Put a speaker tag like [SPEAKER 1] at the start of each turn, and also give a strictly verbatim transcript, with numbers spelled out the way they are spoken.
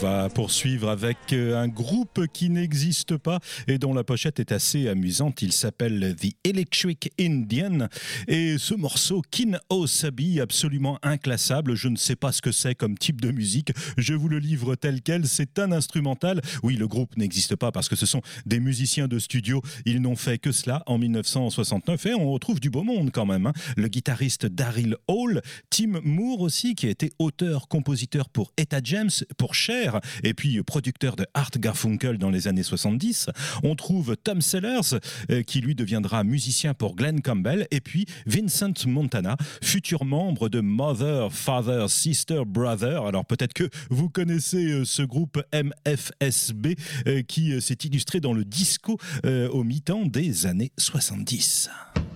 [SPEAKER 1] va poursuivre avec un groupe qui n'existe pas et dont la pochette est assez amusante. Il s'appelle The Electric Indian et ce morceau Kin O Sabi, absolument inclassable. Je ne sais pas ce que c'est comme type de musique. Je vous le livre tel quel. C'est un instrumental. Oui, le groupe n'existe pas parce que ce sont des musiciens de studio. Ils n'ont fait que cela en dix-neuf cent soixante-neuf et on retrouve du beau monde quand même. Hein. Le guitariste Daryl Hall, Tim Moore aussi qui a été auteur, compositeur pour Etta James, pour Cher et puis producteur de Art Garfunkel dans les années soixante-dix. On trouve Tom Sellers euh, qui lui deviendra musicien pour Glenn Campbell et puis Vincent Montana, futur membre de Mother, Father, Sister, Brother. Alors peut-être que vous connaissez euh, ce groupe M F S B euh, qui euh, s'est illustré dans le disco euh, au mi-temps des années soixante-dix.